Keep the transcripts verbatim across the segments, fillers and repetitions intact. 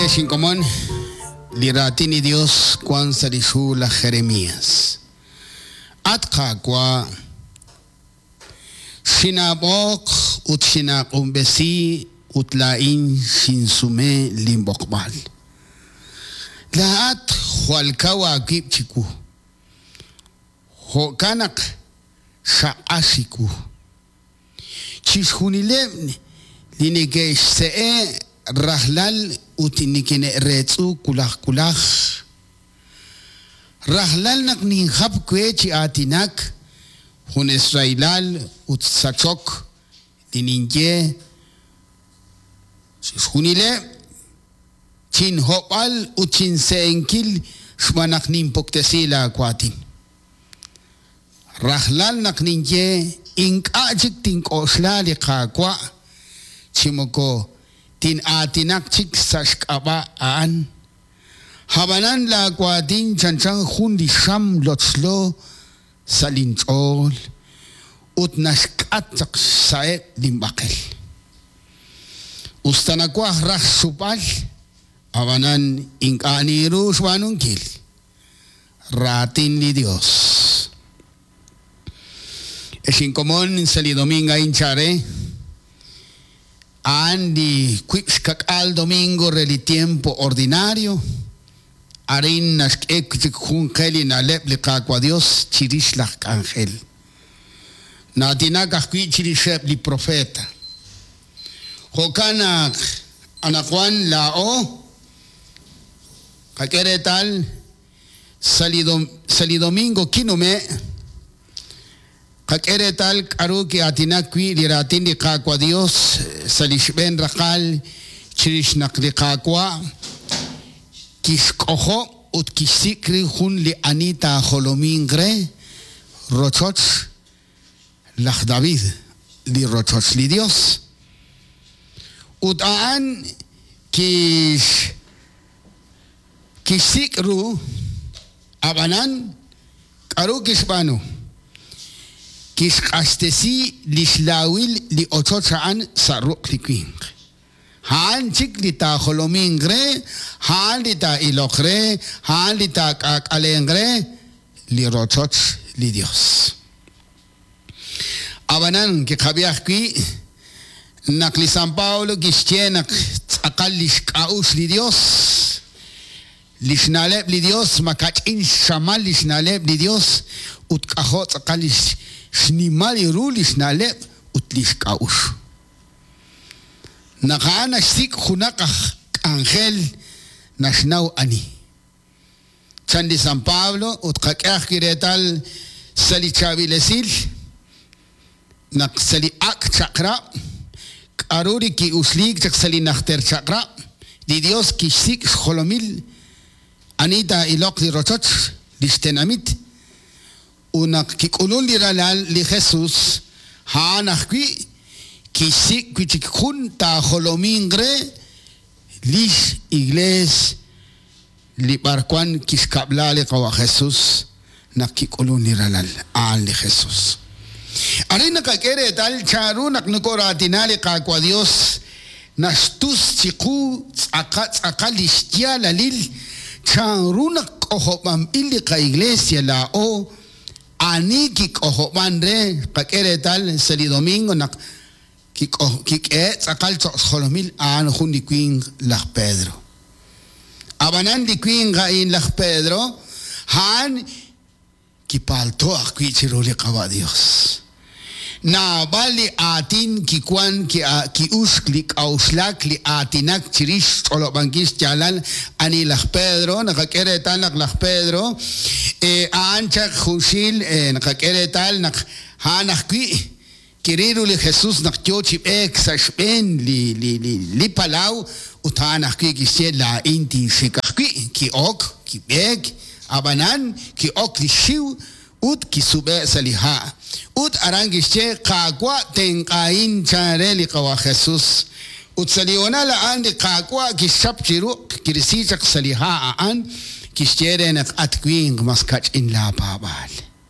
Chare Shinkomon, Liratini Dios, Kwan Sarishula Jeremías. Atka kwa Shinabok, Ut Shinak Umbesi, Utlain Shinsume Limbokbal. Laat Hualkawa Gipchiku. Hokanak Shaashiku. Chishunilem Linegesh Se Rahlal utinikine retsu kulak kulak. Rahlal nak ninghap kwechi atinak hun Israelal ut sachok lininje hunile chin hopal ut chin seenkil shmanak nimpoktesila kwatin. Rahlal nak ninje ink ajik tink oslali kakwa chimoko tin atinak chik sashkaba aan habanan la kwatin chanchang hundi sham lotslo salinchol ut nashkatak saeb limbakel ustanakwa rah supal habanan inkaniru shwanunkil ratin ni Dios eshinkomon salidominga inchare Andi quipskak al domingo reli tiempo ordinario. Arin nask ektik hunkeli na lepli kakwa Dios chirishlak angel. Na tinakak kwi chirishep li profeta. Hokanak anakwan lao. Kakere tal salidom, salidomingo kinume. Kakere tal karuki atinakwi liratin di kakwa Dios salishben rakal chirishnak li kakwa kiskoho ut kisikri hun li anita holomingre rochoch lach David li rochoch li Dios ut aan kish kisikru abanan karuki spano Kis kastesi lislawil li ochochaan saruk likwing. Haan chik li ta holomingre, haan li ta ilokre, haan li ta kakalengre, li rochoch li Dios. Abanan ki kabiyak ki, nak li San Paulo kistienak akal liskaush li Dios, lisnaleb li Dios, makachin shamal lisnaleb li Dios, ut kahot akal lisk Snimali rulis na lep utlis kaush. Nakaana sik hunakah angel nasnaw ani. Chandi San Pablo ut kakah kiretal sali chavilesil nak sali ak chakra aruri ki uslik chak sali nakhter chakra di Dios ki sik holomil anita ilok di rochoch listenamit unak kikulun liralal li Jesus hanak ki kisik kichikun ta holomingre lis igles li barkwan kiskabla li kawa Jesus nak kikulun liralal aan li Jesus ari nakakere tal charu nak nukoratinali kakwa Dios nastus chiku akat akalistia lalil charu nak ohopam ili ka iglesia la o Ani kik oho bandre kakere tal seli domingo nak kik oh kik e sakal chok holomil an hundi queen la Pedro. Abanan di queen ga in la Pedro han kipalto akwi chiroli kawa Dios. Na bali atin kikwan ki ki usklik auslak li atinak chirish solo bankis jalal ani la Pedro nakakere tal nak la Pedro e ancha khushil e nakakere tal nak hanak ki kiriru li Jesus nak chochi ek sashben li li li li palau utanak ki kisel la inti shikaki ki ok ki ek abanan ki ok li shiw ut ki sube saliha ut arangische kakwa tenkain chareli kawa Jesus ut saliona la andi kakwa ki shapchiru kirisichak saliha aan kistere nak atkwing maskach in la babal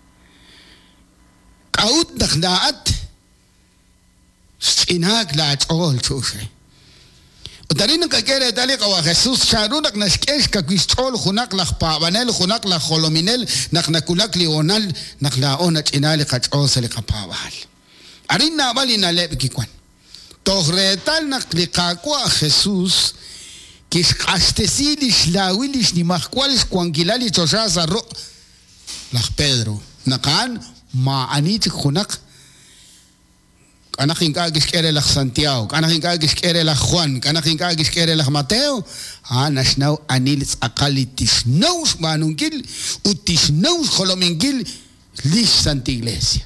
kaut nakdaat inak la chol chushe Utarin ka kere tali kawa Jesus sharunak nashkesh ka kwistol hunak lak pabanel hunak lak holominel nak nakulak lional nak laona chinali kachos li kapawal. Arin na bali na lep kikwan. Tohretal nak likakwa Jesus kis kastesilis lawilis ni mahkwalis kwangilali chosaza ro lak Pedro nakan maanit hunak Kanaking kagis kere lak Santiago, kanaking kagis kere lak Juan, kanaking kagis kere lak Mateo, ah, nasnaw anilis akalitis naus manungkil, utis naus kolomingkil, lis Santa Iglesia.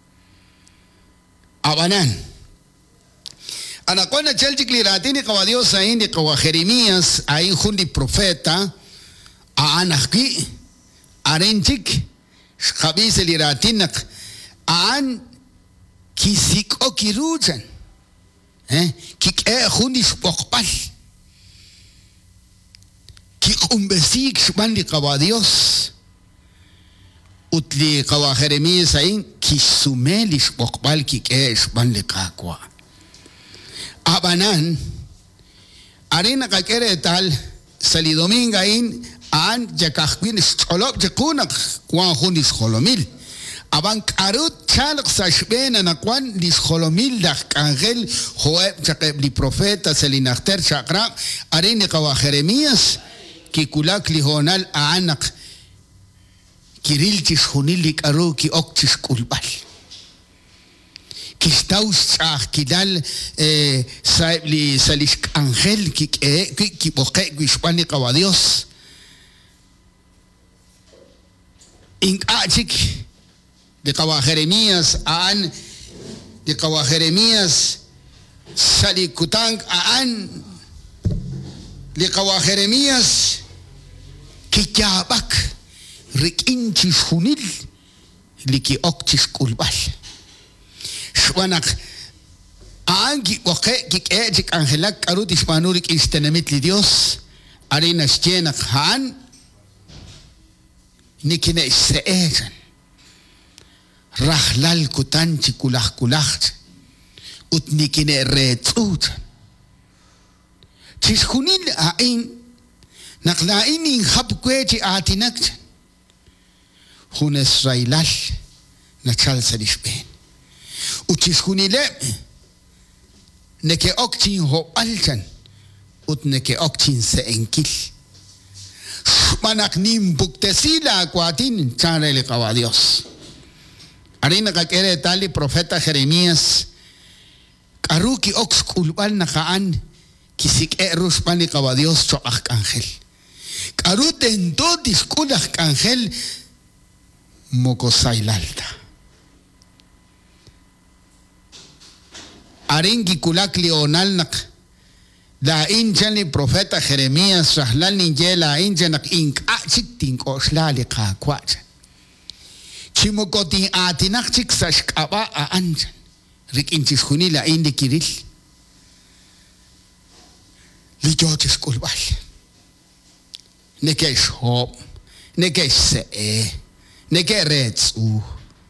Abanan. Anakon na chelchik lirati ni kawa Dios ayin ni kawa Jeremías, ayin hundi profeta, aanakki, arenchik, kabise liratinak, aan Kisik o kirujan, eh, kik e hundis pokpal, kik umbesik shbandi kawa Dios, utli kawa Jeremías ayin kisumelis pokpal kik e shbandi kakwa. Abanan, arena kakere tal salidominga ayin an jakakwin cholop jakunak kwa hundis holomil. Abang karut chalak sa shbena na kwan lis holomil dak angel hoeb chakeb li profeta selinakter chakra arin kawa Jeremías kikulak li honal aanak kirilchis hunili karu ki okchis kulbal kistaus chak kidal saeb li salish angel ki ki ki boke gwishpani kawa Dios ink achik de kawa Jeremías aan de kawa Jeremías salikutang aan de kawa Jeremías kikyabak rikinchis hunil liki okchis kulbal shwanak aan ki oke ki ejik angelak karut ismanurik istenamit li Dios arena stjenak haan nikine isseejan Rahlal kutanchi kulach kulach utnikine retut Chishkunil ain naklain in habkwechi atinak hun Israelal na chalsa dishben uchishkunile neke okchin ho alchan ut neke okchin se enkil manak nim buktesila kwatin chanele kawa Dios Arina kakere tali profeta Jeremías karuki ox kulbal na kaan kisik erus pani kawa Dios choak angel karuten do diskulak angel mokosailalta aringi kulak lional nak la injan ni profeta Jeremías rahlal ninjela injan nak ink achik tinko slali kakwacha Chimokoti atinakchik sashkaba a anjan. Rikinchis hunila indi kiril. Lijotis kulbal. Neke shop. Neke see. Neke retsu.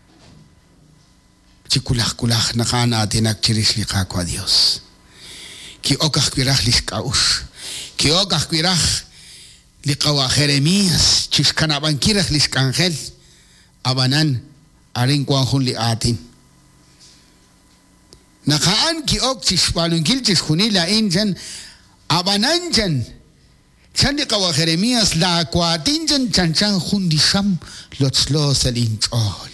Chikulak kulak nakana atinak chiris likakwa Dios. Ki okak kwirach liskaush. Ki okak kwirach likawa Jeremías. Chiskanabankirach liskangel. Abanan aring kwahun li atin nakaan ki okchis palungil chis hunila injan abanan jan chandi kawa Jeremías la kwatin jan chanchan hundi sham lotslo salin chol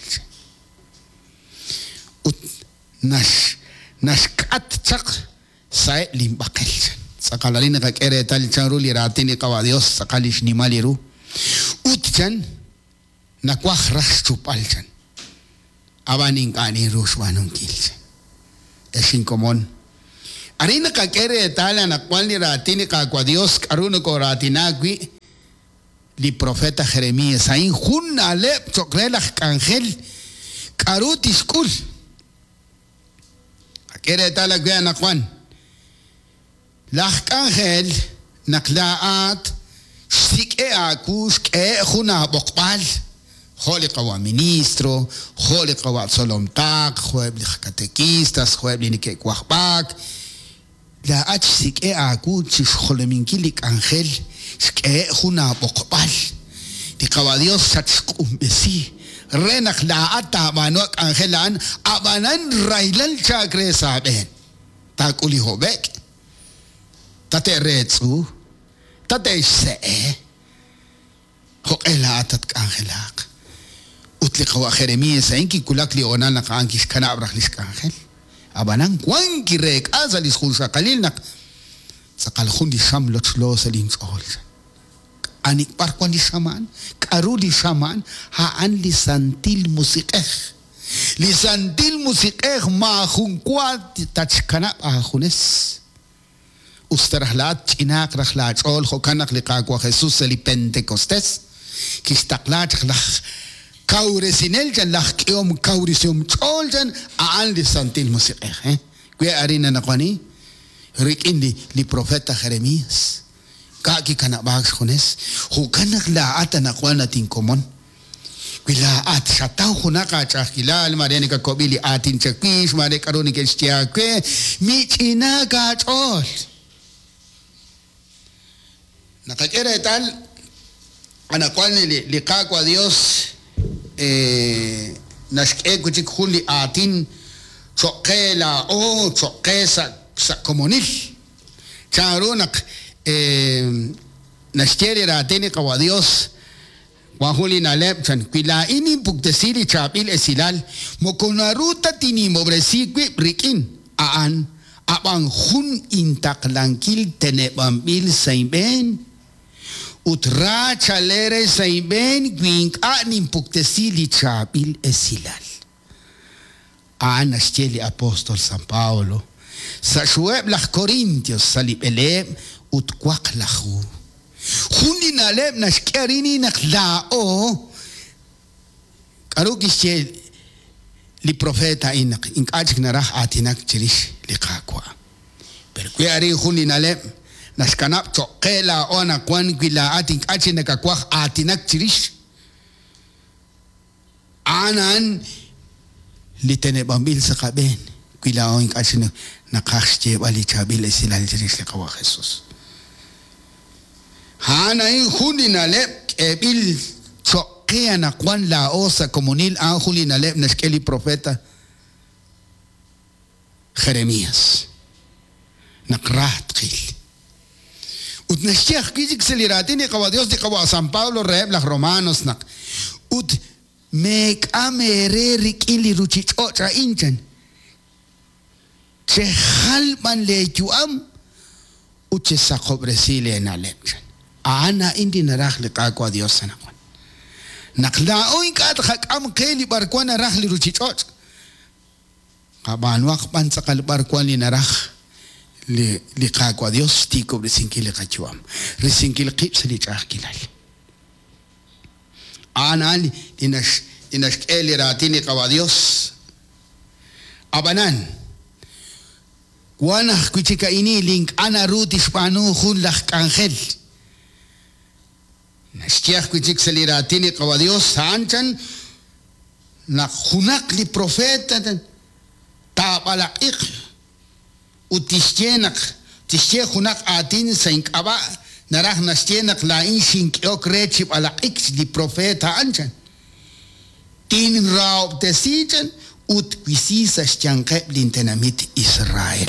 ut nash nash kat chak sai limbakil sakalalin kakere tal chanru li ratin kawa Dios sakalish ni maliru ut jan nakwah ras chupalchan abaning kani ruswanong kilsen esin komon arina kakere tala nakwal ni ratini kakwa Dios karuno ko ratinagwi li profeta Jeremías ain hunna lep chokrelach kangel karutis kul kakere tala gwe nakwan lach kangel naklaat sike akus ke huna bokpal Holi kawa ministro, holi kawa solomtak, hueb li catequistas, hueb li nike kwahbak, la ach sik e aku chis kholeminkilik angel ske huna bokbal di kawa Dios satkum besi renak la ata manuak angelan abanan railal chakre saben takuli hobek tate retsu tate se hokela atat angelak utli kawa Jeremías inki kulak li onan nak ankis kana abrak lis angel abanan kwanki rek azalis khulsa qalilnak sakal khundi shamlot lo salin qol anik par kwandi shaman karudi shaman ha an lisantil musiqeh lisantil musiqeh ma khunkwat tachkana akhunes ustarahlat chinak rahlat ol khokanak liqaq wa Jesus li Pentecostes kistaklat khlah kauresinel jan lakh yom kaurisium ol jan an lisantil musiqeh eh kwe arina nakwani rikindi li profeta Jeremías kaki kana bags khunes hukanak la atana kwana tin komon bila at sataw khunaka chakilal marene ka kobili atin chakis mare karoni ke stia kwe mi china ka chol nakajera tal ana kwani li liqa kwa Dios eh nashke kuchik khuli atin chokela o chokesa sa komonil charonak eh nashteri rateni kawa Dios wahuli na lepchan kwila ini puktesili chapil esilal mokonaruta tini mobresikwi rikin aan abang hun intaklankil tenebambil saiben utra chalere saiben gwink anim puktesili chapil esilal aan nashteli apostol San Paulo sa shueb lach Corintios salib eleb utkwak lahu hundi naleb nashkerini naklao karukishe li profeta inak inkajik narah atinak chirish liqaqwa pero kwe ari hundi naleb nashkanap chokela ona kwan kwila atin achinak akwak atinak chirish anan li tenebambil sakaben kwila o inkachinak nakashche bali chabil esilal chirish liqawa Jesus hana in hundi naleb ebil chokea na kwan la osa komunil an huli naleb nashkeli profeta Jeremías nakrat khil ut nashkeh kizik seliratini kawa Dios di kawa San Pablo reheb la Romanos nak ut mek amere rikili ruchichocha inchan che halman le juam uche sakobresile naleb ana indi narah liqaq wa Dios sanakwan nakla oin kat khak am kheli barkwan narah li ruchichot qaban waq ban sakal barkwan li narah li liqaq wa Dios tiko bisinkil qachuam risinkil qibs li chaqilal ana inash inash eli ratini qawa Dios abanan wana kuchika ini link ana ruti spanu khun lakh angel nashtiach kuchik seliratini qawa Dios sanchan na khunak li profeta tabalaqiq utishchenak tishche khunak atin sainkaba narah nashchenak la inshink okrechi balaqiq li profeta anchan tin raub tesichan ut quisisa shchankeb lintenamit Israel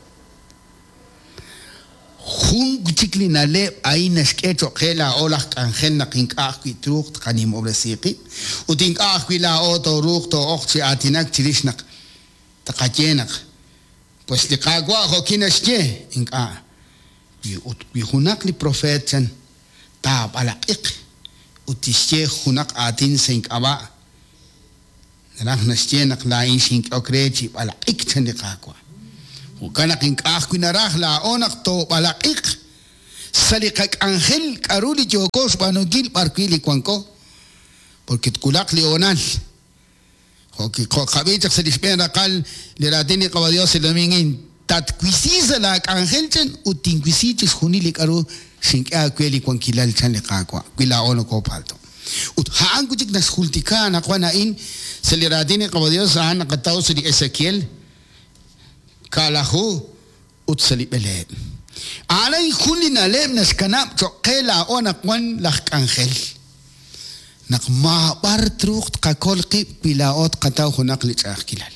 Hun kuchikli naleb aina shkecho khela olak angel na kinkaq kitruq qanim obresiqi utinkaq la oto ruq to oqchi atinak chirishnak taqachenak pues liqaqwa khokinashke inqa wi hunak li profetan tab alaqiq utishke hunak atin sinkaba narah nashchenak la inshink okrechi alaqiq chanliqaqwa وكان كنكاخ كنا راخلا اونق تو بلاقيق سليقك انجل كارولي جوكوس بانوجيل باركيلي كوانكو porque تكولاق ليونال اوكي خبيتك سليشبينا قال لراتيني قوا ديوس اللومينين تاتكويسيزا لاك انجلتن وتنكويسيتش خوني لك ارو شنكا كويلي كوانكيلال چان لقاقوا كويلا اونو كوبالتو وتحان كوتك نسخولتكا نقوانا ان سليراتيني قوا ديوس عنا قطاوس دي اساكيل Kalahu utsali bele ana ikhuli nalem naskanap choqela ona kwan lak angel nak ma bartrucht qakolqi bilaot qataw hunak lichaqilal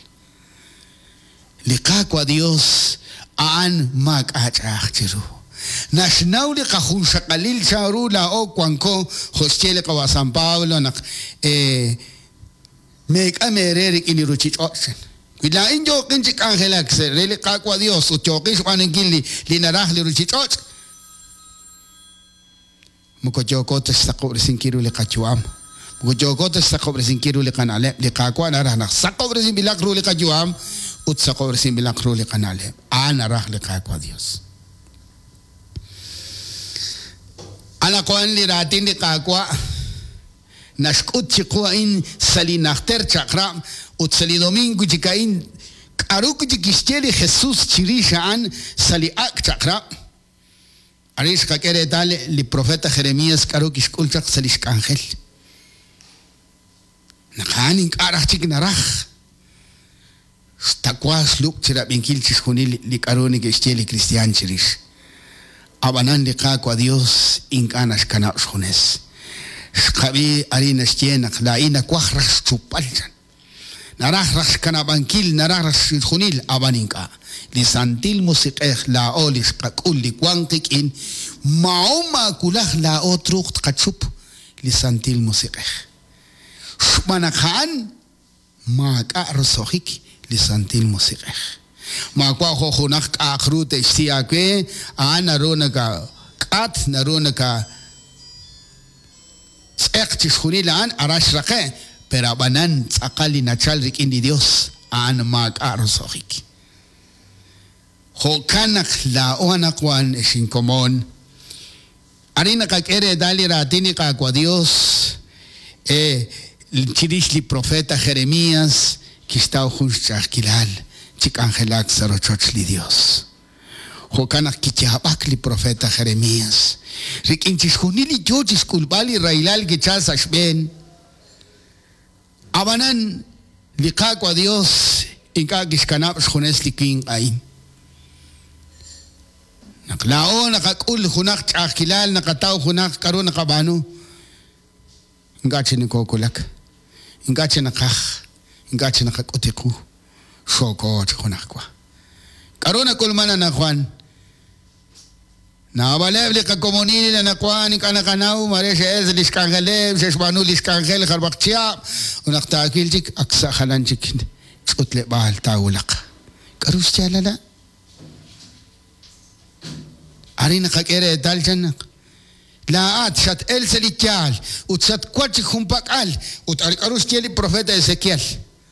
liqa kwa Dios an mak achaqchiru nashnaw li qahun shaqalil charu la o kwanko hostele qawa San Pablo nak eh mek amererik iniruchich ochen Kila injo kinchik angelak se rele kakwa Dios uchokish wanengili linarah liruchichot. Mukochoko te sako resinkiru le kachuam. Mukochoko te sako resinkiru le kanale le kakwa narah nak sako resin bilakru le kachuam ut sako resin bilakru le kanale. Anarah le kakwa Dios. Anakuan li ratin le kakwa nashkut chikwa in salinakter chakram ut sali domingo chikain karuk chikisteli Jesús chirishaan sali ak chakra arish kakere dale li profeta Jeremías karuk iskulchak sali ángel nakanin karach chik narach stakwas luk chira binkil chishuni li karuni kisteli cristian chirish abanan li kakwa Dios inkanas kana shunes Kabi arina stienak la ina kwahras chupalchan narahras kanabankil narahras khunil abaninka li santil musiqeh la olis qakul li kwanqik in mauma kulah la otruq qachup li santil musiqeh shmana khan ma qarsohik li santil musiqeh ma kwa kho khunak akhrut istiake ana ronaka qat naronaka Ektis khunilan arash raqe pero banan tsaqali nachal rik indi Dios an mak arsohik ho kanak la ona kwan eshin komon arina kakere dali ratini ka kwa Dios eh chirish li profeta Jeremías que está junchakilal chik angelak sarochoch li Dios ho kanak kichhabak li profeta Jeremías Rikinchis hunili jojis kulbali railal gichas ashben abanan liqaq wa Dios inka gishkanab shunes likin ain naklao nakakul hunak chakilal nakataw hunak karon nakabano ingache nikokulak ingache nakakh ingache nakakutiku shoko hunakwa karon kulmana na Juan na balebli ka komunini na nakuan kana kanau mare shez liskangale sheshbanu liskangale kharbaqtia unaqtakil jik aksa khalanjik utle bal tawlaq karus chalala arina kakere daljan la at shat el selichal utsat kwach khumpakal ut arus cheli profeta Ezequiel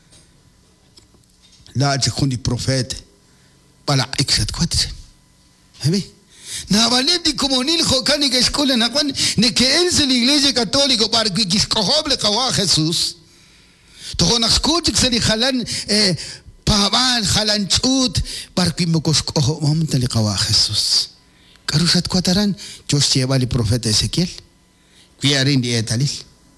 la jikundi profeta bala iksat kwat hebi na valedi comunil jocani que escuela na cuan ne que él es la iglesia católica para que escojoble kawa Jesús to na escucha que se li jalan eh paban jalan chut para que me coscojo momento li kawa Jesús karushat kwataran jos lleva el profeta Ezequiel quiarin di etalil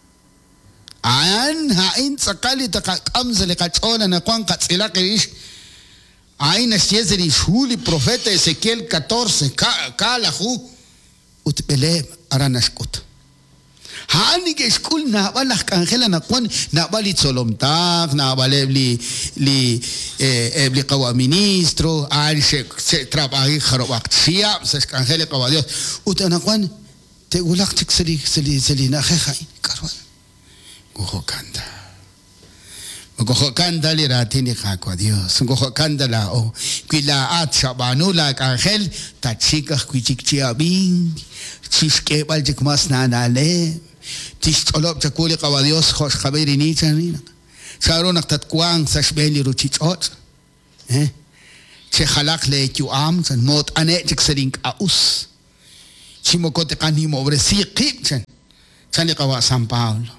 an hain sakali ta kamza le kachona na cuan katsila kirish Aina siezeri shuli profeta Ezequiel catorce kala hu utbele aranashkut hani ke skul na balak angela na kwan na balit solomtak na balebli li eh ebli qawa ministro al se trabaji kharobak sia se angela qawa Dios utana kwan te ulak tik seli seli seli na kha karwan go kanda Gojo kanda li ratini kakwa Dios. Gojo kanda la o. Kila at shabanu la angel ta chika kuchik chiabing. Chiske baljik mas nanale. Tish tolop chakuli kawa Dios khosh khabiri ni chanina. Sharon aktat kwang sashbeli ruchichot. Eh? Che khalak le kuam san mot ane chik selink aus. Chimokote kani mobresi qib chan. Chani kawa San Pablo.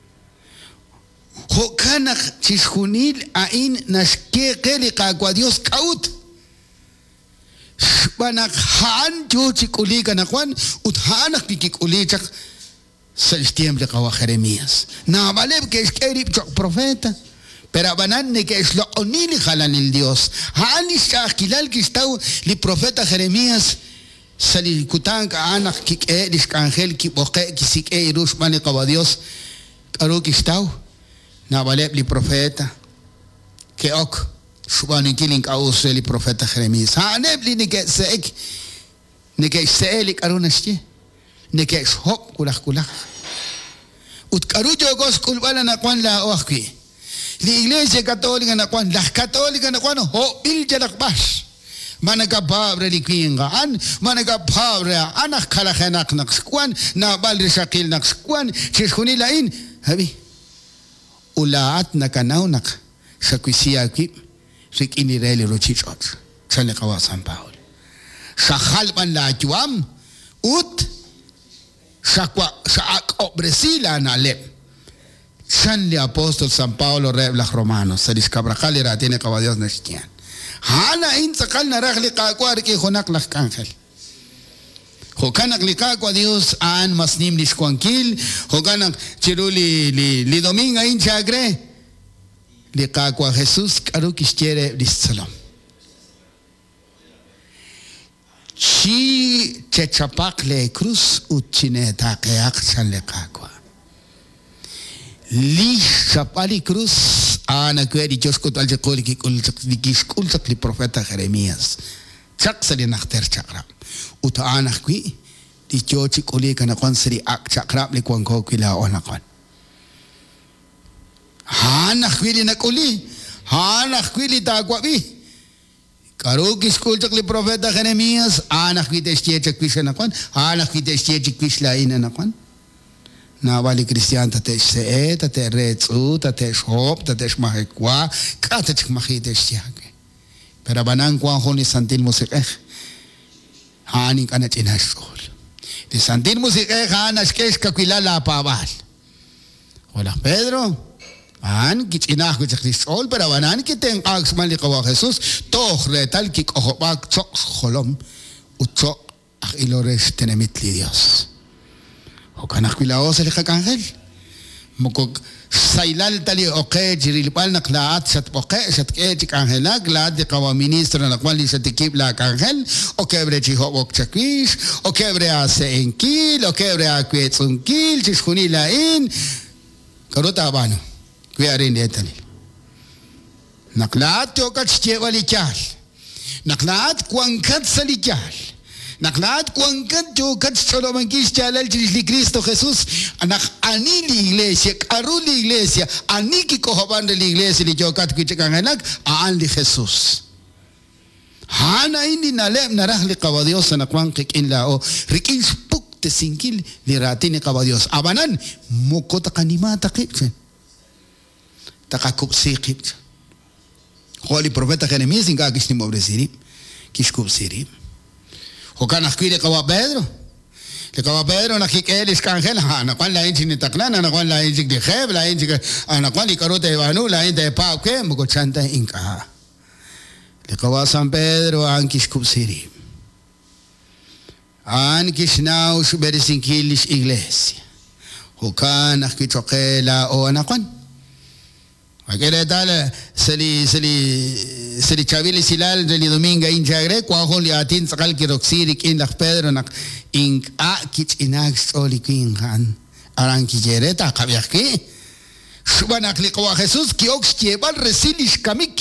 Hokanak chishunil ain nashke keli kakwa Dios kaut banak han jochi kulika nakwan ut hanak pikikulika sa istiemble kawa Jeremías na baleb que eskerip chok profeta Pero abanan ne que es lo onili jalan el Dios. Hani shakilal que está el profeta Jeremías sali kutan ka anak ki e dis ángel ki boke ki sik e irus mani ka Dios. Karo ki está na balep li profeta que ok shubani killing ka usel li profeta Jeremías. Haneb li ne que se ne que se li karo nashti ne que hop kulak kulak. Ut karo jogos kulbala na kwan la oakwi. La iglesia católica na kwan, las católicas na kwan ho bil jalak bas. Manaka pabre li kwinga an, manaka pabre anak kalahenak nakskwan, na balri shakil nakskwan, chishkuni lain, habi. Ulaat na kanaw nak sa kwisiya ki, rik inireli rochichot, sa likawa San Paul. Sa halban la juam, ut, sa kwa, sa ak obresila na lep. San le apóstol San Pablo reblas romanos se discabrajal era tiene caballos nestian hana in sakal naragli kakwar ki honak lak ángel hokanak likakwa Dios an masnim liskuankil hokanak chiruli li li dominga in chagre likakwa Jesús karu kistere lissalom chi chechapak le cruz uchine takeak san likakwa li sapali cruz ana que Dios ko tal jekol ki kul ki skul li profeta Jeremías chak sali nakhter chakra uta ana ki di chochi kuli kana kon sri ak chakra li kon ko kila ona kon hana khwili na kuli hana khwili ta kwabi karo ki skul li profeta Jeremías ana khwite stiete kwishana kon ana khwite stiete kwishla ina na kon na wali Cristian tate se tate retsu tate shop tate shmahekwa kate chmahite shtiage pero banan kwa honi santil musike hani kana chinashol de santil musike hana shkesh kakwila la pabal hola Pedro an kichinah ko chkristol pero banan kiten ax mali kawa Jesus toch retal ki kohobak chok kholom utso ilores tenemit li Dios وكان أخويا أوصل لك أنجل مكوك سايلال تالي أوكي جري لبال نقلات شت أوكي شت كيجك أنجل نقلات دي قوام مينيستر نقوالي شت كيب لك أنجل أوكي بريجي هو وقت شكويش أوكي بريا سينكيل أوكي بريا كويت سنكيل تشخوني لين كروتا أبانو كوي أرين ديتالي نقلات توقت شتي والي كال نقلات كوانكت سالي كال Naklat kuangkat jo kat Solomon kis chalal chili Cristo Jesús anak ani li iglesia karu li iglesia ani ki kohaban li iglesia li jo kat kichkanganak aan li Jesús hana ini nalem narah li qawadios anakwang kikin lao rikin spuk te singkil li ratin qawadios abanan muko takanima takipchen takakup sikip Holy profeta Jeremías inga kis ni mobresiri kis kup siri وكان أحكي لك هو بيدرو لك هو بيدرو نحكيك إيه ليش كان خير أنا قال لا ينجي نتقلان أنا قال لا ينجي دي خيب لا ينجي أنا قال لي كروت إيوانو لا ينجي باو كي مكو شانتا إنكا لك هو سان بيدرو أنكيش كوبسيري أنكيش ناو شو برسين كيلش إغليسيا وكان أحكي توقي لا أو أنا قال Aquele tal seli seli seli chavili silal de dominga in jagre kwa hon li atin sakal ki roxiri kin lak Pedro nak in a kit inak soli kin han aran ki jereta kabiaki shubanak li kwa Jesus ki ox kiebal resilish kamik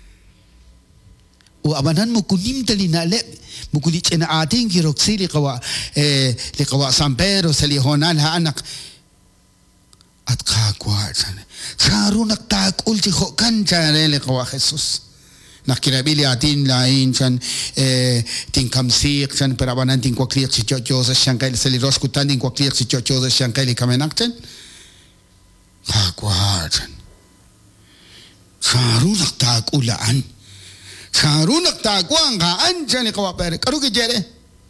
u abanan mo kunim tali na le mo kulit ina atin ki roxiri kwa eh li kwa San Pedro seli honan ha anak at kakwa sana Charu naktakul si kan chanele kawa Jesus. Nakirabili atin lain chan tinkamsik chan perabanan tinkwakliak si chochosa siyangkay sa liros kutan tinkwakliak si chochosa siyangkay li kamenak chan. Kakwa chan. Charu naktakulaan. Charu naktakuan kaan chan ni kawa pere. Karu ki jere.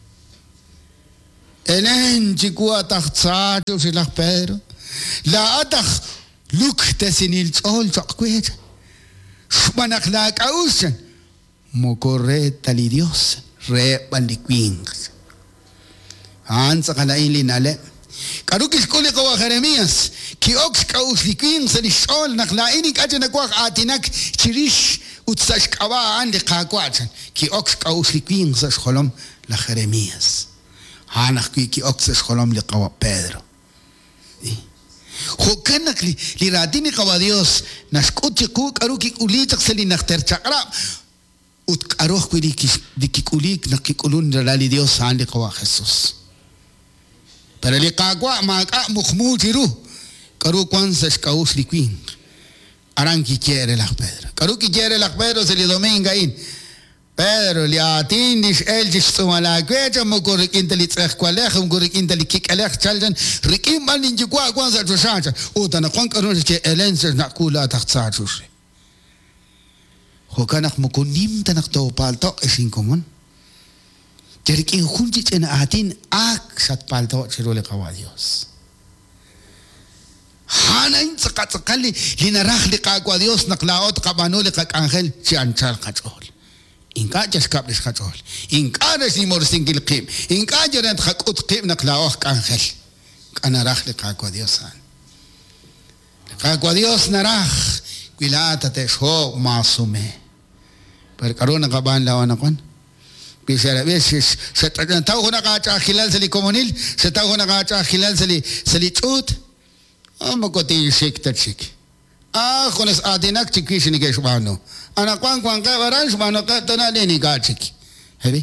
Enen chikua taktsa silak Pedro. La atak Look, tesinil all chokwet. Shmanaklak ausen. Mokorre tali Dios. Re balikwings. An sa kalain linale. Karukis kule kawa Jeremías, ki ox kaus liquin se li sol nak laini kaje na kwa atinak chirish utsash kawa andi qakwachan, ki ox kaus liquin se sholom la Jeremías. Hanak ki ki ox se sholom li kawa Pedro. Hokanak li li radini kawa Dios naskuti ku karuki ulitak se li nakter chakra. Ut karuh ku li ki kulik nakikulun rali Dios andi kawa Jesus. Pero li kagwa maka mukhmu tiru karu kwanzas kaus liquin aran ki quiere la Pedro karu ki quiere la Pedro se li dominga in Pedro li atin dis el dis tumala kwecha mo kurik inteli tsakh kwalekh mo kurik inteli kik alekh chaljan rikim man ninji kwa kwanza tushacha utana kwan karu che elenser nakula takhtsachus hokanak mo kunim tanak to palto isin komon Jerikin junjit en atin ak sat palto chirole kawa Dios. Hana in sakat sakali linarah li kagwa Dios naklaot kabano li kag angel si anchal kachol. Inka jas kaplis kachol. Inka res ni mor singil kim. Inka jaran khakut kim naklaot angel. Kanarah li kagwa Dios an. Kagwa Dios narah kwilata te sho masume. Per karuna kaban lawan akon. Bisa beses setan tahu nak aca khilal seli komunil setahu nak aca khilal seli seli tut am ko ti sik tatsik ah khones adinak tikis ni ke subhano ana kwang kwang ka waran subhano ka tana le ni ka tik hebi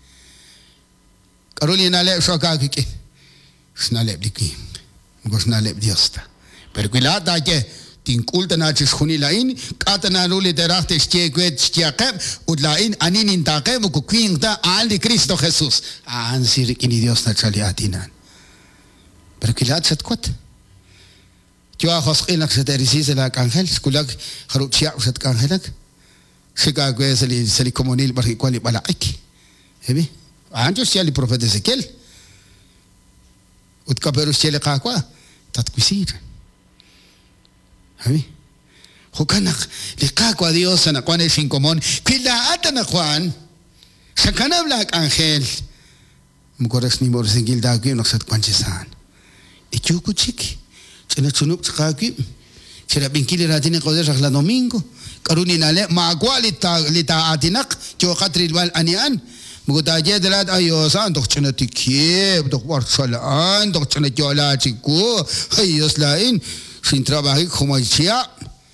karoli na le so ka ki sna le diki go sna le diosta per quilata ke tin kulta na chis khuni lain katana rule derach te stekwet stiaqeb ud lain anin intaqeb ku quinta al de Cristo Jesús an sir in Dios na chali atinan pero que la chat kot yo a jos ilak se terisi se la ángel skulak kharuchia usat angelak sika que se li se li comunil par quali balaik hebi anjo si ali profeta Ezequiel ud kaperu chele qaqwa tatquisir Hebi. Hukanak likakwa Dios na kwan es inkomon. Kila ata na kwan sa kanablag angel. Mukoras ni mor singil dagi nak sat kwan chisan. Ichuku chiki. Chena chunuk chakaki. Chera binkili ratini koder sa la domingo. Karuni nale maagwa lita lita atinak. Cho katrilwal anian. Mugutaje delat ayosan dok chena tikieb dok warsalaan dok chena jola chiku. Ayos lain. Sin trabajar como decía,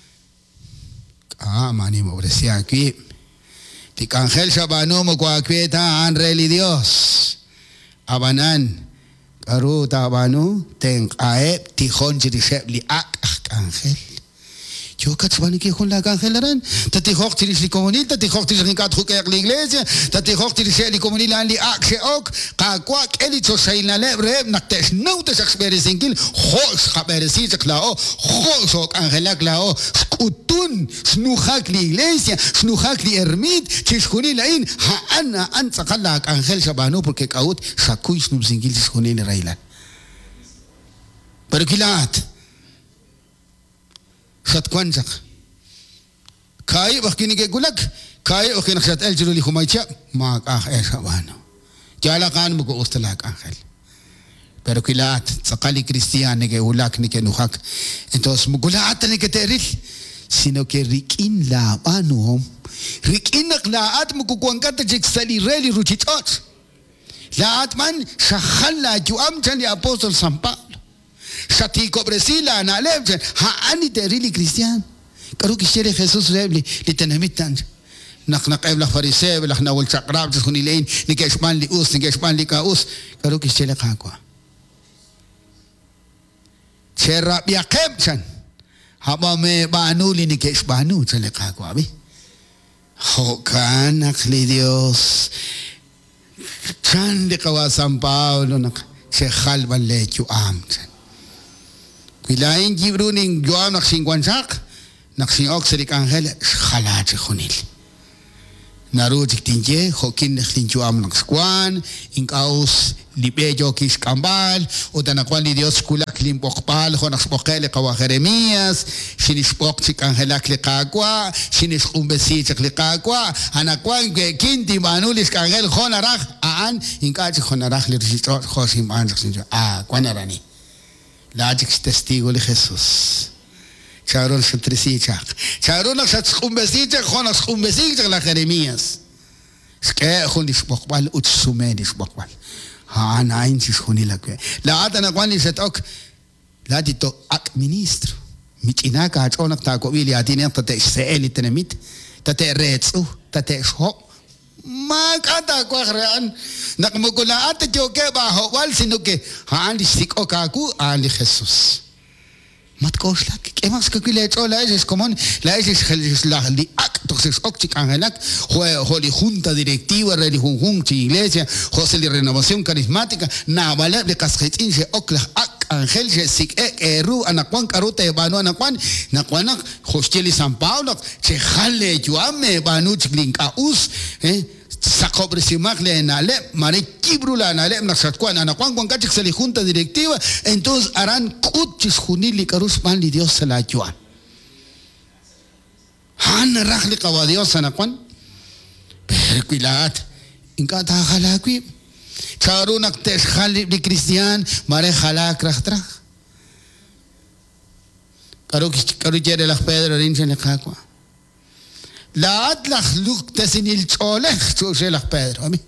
ah, mani me ofrecía aquí. Ti ángel sabano mo kuakweta an reli Dios. Abanan, karu tabano, ten ae, tihon jirisep li ak ángel. Yo katsbani ke kon la ángel ran. Tati hok tiris li komunil, tati hok tiris li kat hok ek li iglesia, tati hok tiris li komunil an li ak se ok, kakwak eli so sai na le reb naktes no te experience ingil, hos khaberisi klao, hos ok angelak lao, skutun, snuhak li iglesia, snuhak li ermit, chishkuni lain, ha ana an sakala ángel sabano porque kaut sakuis num singil chishkuni ni railan. Pero kilat sat kwanzak kai bakini ke gulak kai o kinak sat eljuru li khumaycha ma ah esabano jala kan mugo ustalak ángel pero kilat sakali cristiano ke ulak ni ke nuhak entonces mugulat ni ke teril sino que rikin la anu rikin laat mugo kwangkat jik sali reli ruchitot laat man shakhala ju am chali apostol sampa Sati cobresila na lebje ha ani terili cristian karu kishere Jesus rebli litanamitan nak nak ebla farisee blah na wal chaqrab khuni lein ni keshman li us ni keshman li ka us karu kishere khakwa chera bia kemchan haba me banuli ni keshbanu chale khakwa bi ho kan akli Dios chan de kawasan Paulo nak se khalban lechu am Ilain gibruning joam nak singwansak nak singok serik angel khalat khunil naru tiktinje hokin khtin joam nak skwan inkaus libejo kis kambal utanakwan ni Dios kulak limpokpal ho nak spokele kawa Jeremías sinispok tik angelak likagwa sinis umbesi tik likagwa anakwan kinti manulis angel khonarak aan inkach khonarak lirisito khosim anjak sinjo ah kwanarani La es testigo de Jesús. Charon se trisicha. Charon se chumbesicha, Jonas chumbesicha la Jeremías. Es que Jonis Bokwal utsumedis Bokwal. Ha nein sis Jonila que. La atana kwani se tok. La dito ak ministro. Mit inaka at onak ta ko wili atine tate se elitenemit. Tate retsu, tate shop. Makata ko ran. Nakmukula at joke ba wal sinuke. Ha andi sik okaku andi Jesus. Matkos la que emas que le hecho la es común la es la li actos es octic angelak holi junta directiva religión iglesia José de renovación carismática na vale de casquetin se ocla ac ángel se sik e ru anakuan karute banu anakuan nakuanak hosteli San Pablo se jale yuame banu chlinka us eh sacobre simagle nale mare kibrula nale nasatkuan anakuan kuan kachik se junta directiva entonces harán kuchis junili karus pan li Dios se la yuan han rajli kawa Dios anakuan perquilat inka ta khalakwi charunak tes khali di Cristian mare khalak rachtra karu karu jere la Pedro rinchen khakwa la atlach luk tesinil cholech choselach Pedro ami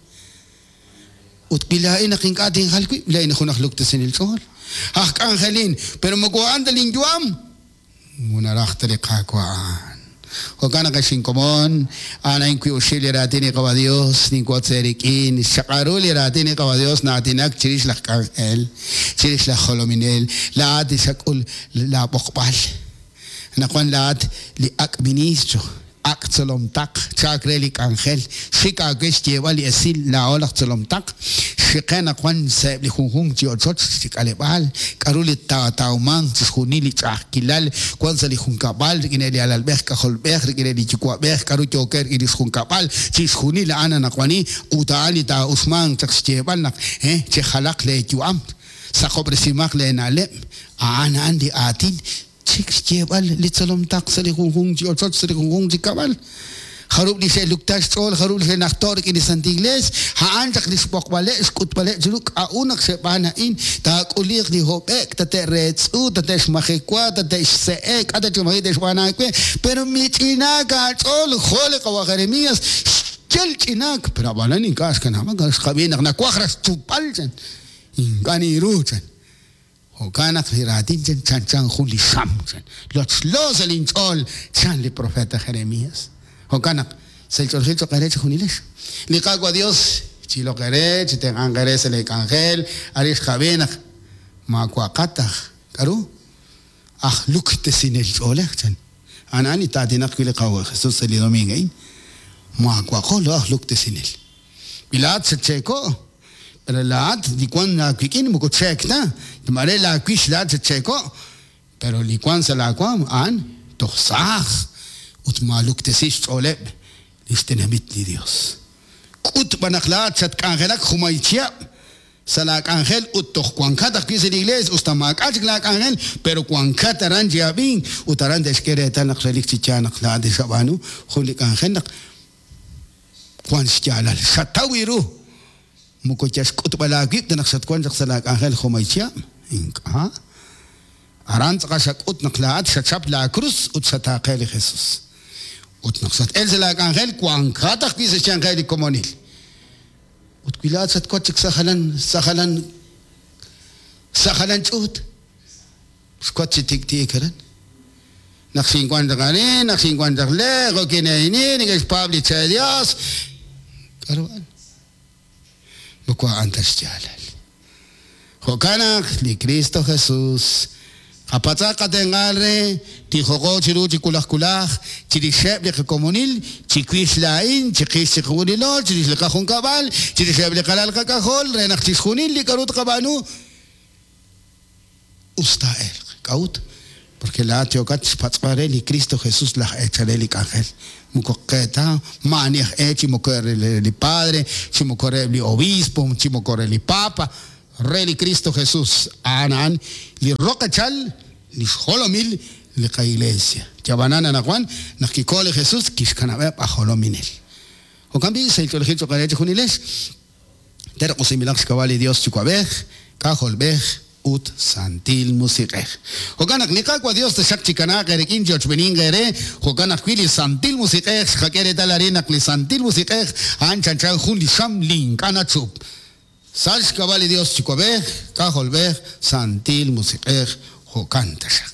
utbilain aking kating halkwi lain ako nakluk tesinil chol hak angelin pero magwaan dalin juam munarak tali kakwaan o kana kasing komon anain kwi ushili ratini kawa Dios ning kwat serikin shakaruli ratini kawa Dios na atinak chirish lak angel chirish lak holominel laat isakul la bokpal nakwan laat li ak ministro ak tsolom tak chakrelik angel shika gesti wali asil la olak tsolom tak shikana kwan se li khung ti ochot shikale bal karuli ta ta umang tshunili chakilal kwan se li khung kabal gineli alal beh ka khol beh gineli chikwa beh karu joker iri khung kabal tshunila ana nakwani utali ta usman tshebal nak eh che khalaq le juam sakobre simak le nale ana andi atin chicks jebal litsalom tak sali kung ji ochot sali kung ji kabal harub di se luktas tol harub se naktor ki di santigles haan tak dis bokbale skut bale juluk aunak se panain ta kulir di hopek ta terets u ta tes makikwa ta tes se ek ata chumay des wanakwe pero mitina ka tol khole ka Jeremías kel chinak pero balani kas kana magas khabinak na kwahras tupaljan ingani ruchan o kana khiratin jan chan chan khuli sam los los el inchol chan le profeta Jeremías o kana se chorjil chokarech khuniles li qagwa Dios chi lo qarech te angares el ángel arish khabenak ma kwaqata karu ah lukte sinel chole chan anani tadinak kile qawa Jesus el domingo ma kwaqolo ah lukte sinel bilat se cheko pero la at di cuando quién me cocheck na de mare la quish la se checo pero li cuando se la quam an doch sag ut maluk te sich ole liste nemit li Dios kut banaklat chat kangelak khumaichia salak angel ut toch kwankata kise la iglesia ustamak ajlak angel pero kwankata ran jabin utaran deskere tan khalik chichanak la de sabanu khulik angel kwan sjalal satawiru mukochas kutbala git na naksatkuan sa salak angel khumaycha inka aran tsasak ut naklat sa chap la cruz ut sa taqel Jesus ut naksat el salak angel kwan khatak kise changel komonil ut kilat sat kochik sakhalan sakhalan sakhalan chut skotsi tikti karan naksin kwan dagani naksin kwan dagle go kinaini ni ges pabli chadias karwan Bukwa antas jalal. Hokana li Cristo Jesús. Apatsa katengare ti hogo chiru chikulah kulah chiri sheb le komunil chikwis lain chikis chikunilo chiri le kahun kabal chiri sheb le kalal kakahol renak chikunil li karut kabanu ustael kaut porque la teokat patsare li Cristo Jesús la echare li ángel mucoqueta mania echi mocorre li padre chi mocorre li obispo chi mocorre li papa re li Cristo Jesús anan li rocachal li holomil li ka iglesia chabanana na Juan na kikole Jesús kishkanabe a holominel o cambi se el ejemplo que ha hecho Juniles ter o similar skawali Dios chukabej ka holbej ut santil musiqej. Hokanak nikakwa Dios te shak chikana kerekin George Beningere, hokanak kwili santil musiqej, hakere talarena kli santil musiqej, anchan chan hundi sham link anachup. Sash kabali Dios chikobej, kaholbej, santil musiqej, hokantashak.